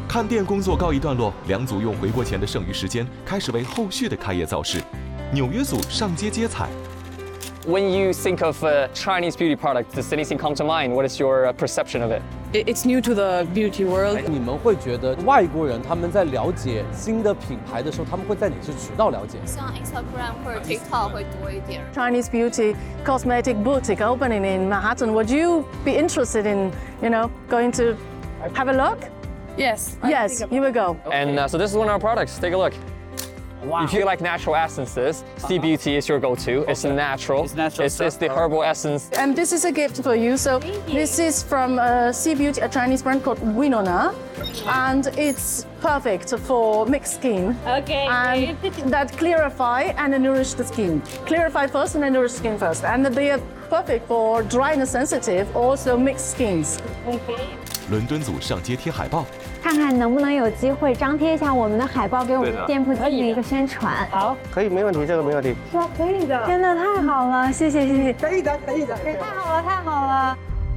看店工作告一段落，两组用回国前的剩余时间开始为后续的开业造势。纽约组上街接彩。 When you think of a Chinese beauty product, does anything come to mind? What is your perception of it? It's new to the beauty world. 你们会觉得外国人他们在了解新的品牌的时候，他们会在哪些渠道了解？ 像 Instagram 或者 TikTok 会多一点。 Chinese beauty cosmetic boutique opening in Manhattan. Would you be interested in, going to have a look? Yes. Yes, you will go. And so this is one of our products. Take a look. Wow. If you like natural essences, C Beauty is your go-to. It's natural. It's natural It's the herbal essence. And this is a gift for you. So this is from C Beauty, a Chinese brand called Winona, and it's perfect for mixed skin. Okay. And that clarify and nourish the skin. Clarify first and then nourish skin first. And they are perfect for dry and sensitive, also mixed skins. Okay. 伦敦组上街贴海报， 看看能不能有机会张贴一下我们的海报，给我们的店铺进行一个宣传。 好， 可以，没问题，这个没问题。 是可以的，真的太好了，谢谢谢谢。 可以的，可以的。 太好了，太好了。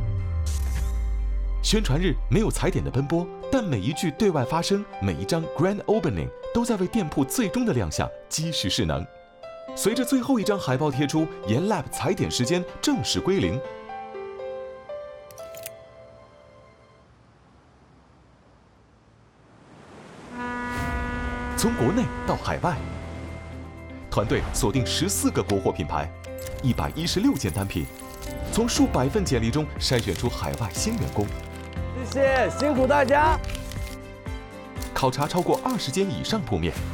宣传日没有踩点的奔波，但每一句对外发声，每一张 Grand Opening 都在为店铺最终的亮相积实势能。随着最后一张海报贴出，研 Lab 踩点时间正式归零。从国内到海外，团队锁定14个国货品牌，116件单品，从数百份简历中筛选出海外新员工。 谢谢，辛苦大家。 考察超过20间以上铺面，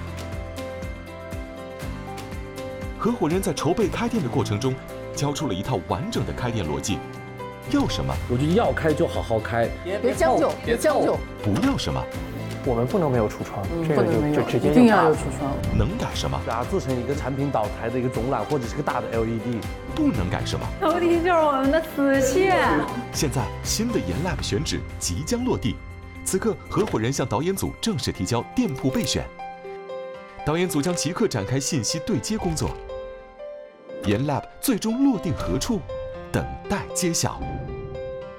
合伙人在筹备开店的过程中，交出了一套完整的开店逻辑。要什么？ 我觉得要开就好好开， 别将就，别将就。 不要什么？ 我们不能没有橱窗，这个就直接一定要有橱窗。 能改什么？ 把它做成一个产品导台的一个总览，或者是个大的 LED。 不能改什么？ 头题就是我们的死穴。 现在新的研 Lab 选址即将落地，此刻合伙人向导演组正式提交店铺备选，导演组将即刻展开信息对接工作。研 Lab 最终落定何处？等待揭晓。